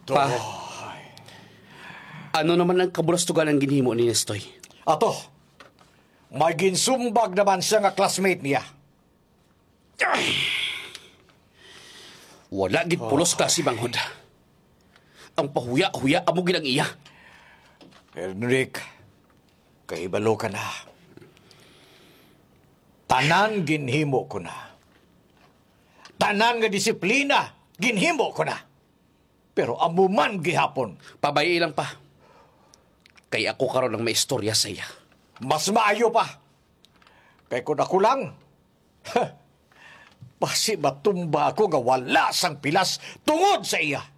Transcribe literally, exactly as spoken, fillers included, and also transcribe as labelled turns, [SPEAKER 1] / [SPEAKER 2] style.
[SPEAKER 1] Pa, ano naman ang kabulastugan ang ginhimo ni Nestoy?
[SPEAKER 2] Ato, may ginsumbag naman siya nga classmate niya.
[SPEAKER 1] Wala gid pulos ka si Manghod. Ang pahuya-huya amo gid ang iya.
[SPEAKER 2] Enric, kaibalo ka na. Tanan ginhimo ko na. Tanan nga disiplina, ginhimo ko na. Pero amuman gihapon,
[SPEAKER 1] Pabayi lang pa. Kay ako karon ang may istorya sa iya.
[SPEAKER 2] mas maayo pa. Kay kung ako lang, pasi matumba ako nga wala sang pilas tungod sa iya.